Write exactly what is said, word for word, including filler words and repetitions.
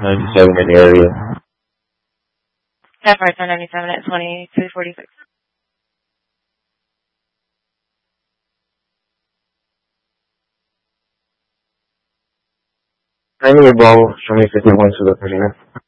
ninety-seven in the area. That part's on ninety-seven at twenty-two forty-six. I need a ball. Show me fifty-one to the thirty-nine.